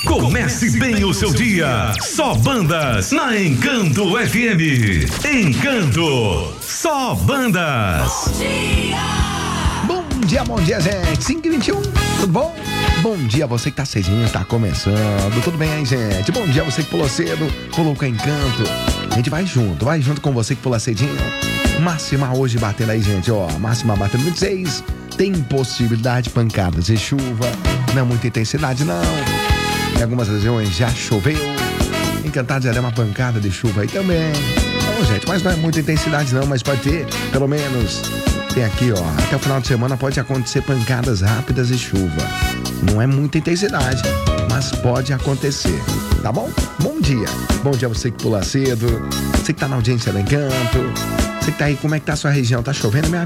Comece bem o seu dia. Só bandas na Encanto FM. Encanto. Só bandas. Bom dia, gente. 5h21, tudo bom? Bom dia, você que tá cedinho, tá começando. Tudo bem aí, gente? Bom dia, você que pulou cedo, pulou com Encanto. A gente vai junto com você que pula cedinho. Máxima hoje batendo aí, gente, ó. Máxima batendo 26. Tem possibilidade de pancadas de chuva. Não é muita intensidade, não. Em algumas regiões já choveu. Encantado já deu uma pancada de chuva aí também. Não, gente, mas não é muita intensidade, não. Mas pode ter, pelo menos. Tem aqui, ó, até o final de semana pode acontecer pancadas rápidas e chuva. Não é muita intensidade, mas pode acontecer, tá bom? Bom dia. Bom dia você que pula cedo, você que tá na audiência do Encanto, você que tá aí, como é que tá a sua região? Tá chovendo, minha